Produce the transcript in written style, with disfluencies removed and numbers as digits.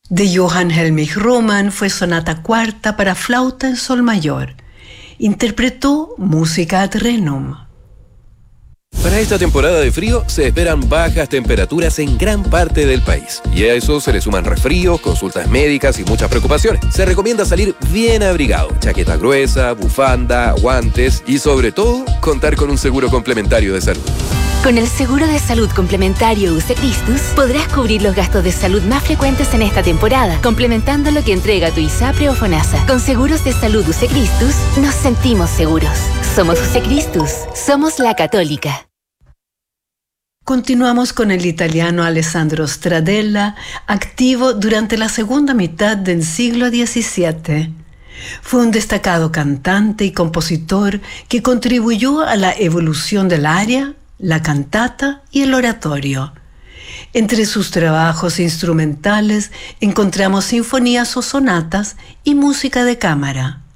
De Johann Helmich Raumann fue sonata cuarta para flauta en sol mayor. Interpretó música ad renum. Para esta temporada de frío se esperan bajas temperaturas en gran parte del país. Y a eso se le suman resfríos, consultas médicas y muchas preocupaciones. Se recomienda salir bien abrigado, chaqueta gruesa, bufanda, guantes y sobre todo contar con un seguro complementario de salud. Con el seguro de salud complementario UC Christus podrás cubrir los gastos de salud más frecuentes en esta temporada, complementando lo que entrega tu ISAPRE o FONASA. Con seguros de salud UC Christus nos sentimos seguros. Somos UC Christus, somos la católica. Continuamos con el italiano Alessandro Stradella, activo durante la segunda mitad del siglo XVII. Fue un destacado cantante y compositor que contribuyó a la evolución del aria, la cantata y el oratorio. Entre sus trabajos instrumentales encontramos sinfonías o sonatas y música de cámara.